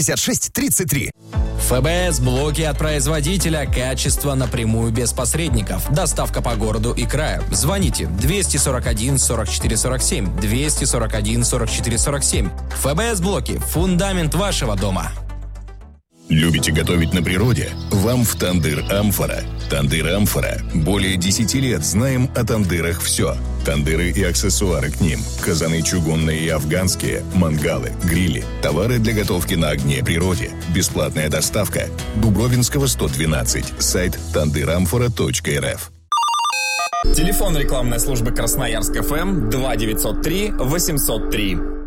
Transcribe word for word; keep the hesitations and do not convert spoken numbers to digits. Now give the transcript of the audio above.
пятьдесят шесть тридцать три. ФБС-блоки от производителя. Качество напрямую без посредников. Доставка по городу и краю. Звоните двести сорок один сорок четыре сорок семь. двести сорок один сорок четыре сорок семь. ФБС-блоки. Фундамент вашего дома. Любите готовить на природе? Вам в Тандыр Амфора. Тандыр Амфора. Более десяти лет знаем о тандырах все. Тандыры и аксессуары к ним. Казаны чугунные и афганские, мангалы, грили. Товары для готовки на огне природе. Бесплатная доставка. Дубровинского сто двенадцать. Сайт тандырамфора точка эр эф. Телефон рекламной службы Красноярск ФМ два девятьсот три восемьсот три.